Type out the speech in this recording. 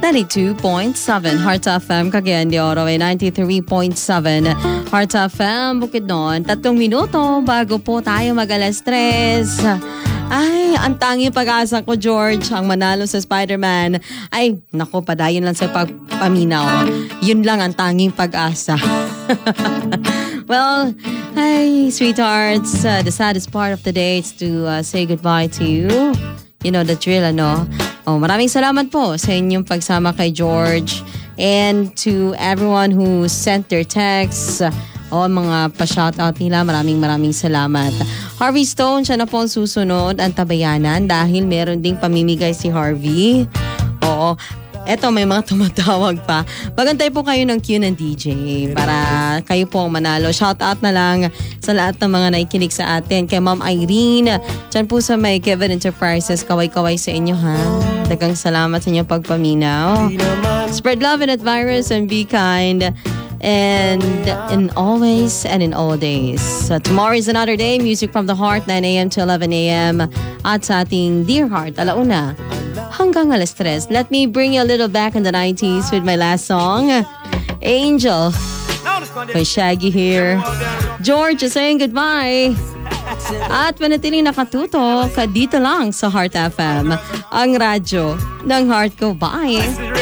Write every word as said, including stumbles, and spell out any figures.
ninety-two point seven Heart F M, Cagayan de Oro, ay ninety-three point seven Heart F M, Bukidnon. Tatlong minuto bago po tayo mag-alas tres. Ay, ang tanging pag-asa ko, George, ang manalo sa Spider-Man. Ay, naku, padayon lang sa pagpaminaw. Yun lang ang tanging pag-asa. Well, ay, sweethearts, uh, the saddest part of the day is to uh, say goodbye to you. You know, the drill, ano? Oh, maraming salamat po sa inyong pagsama kay George. And to everyone who sent their texts, o oh, mga pa-shoutout nila, maraming maraming salamat. Harvey Stone, siya na po ang susunod, ang tabayanan, dahil meron ding pamimigay si Harvey. Oo, eto may mga tumatawag pa. Magantay po kayo ng queue ng D J para kayo po ang manalo. Shoutout na lang sa lahat ng mga naikinig sa atin. Kay Ma'am Irene, dyan po sa may Kevin Enterprises, kaway-kaway sa inyo ha. Dagang salamat sa inyong pagpaminaw. Spread love and virus and be kind. And in always and in all days. So tomorrow is another day. Music from the Heart, nine a.m. to eleven a.m. At sa ating Dear Heart, alauna hanggang alas tres. Let me bring you a little back in the nineties with my last song, Angel, by Shaggy here. George is saying goodbye. At manatiling nakatutok dito lang sa Heart F M, ang radyo ng heart ko. Bye!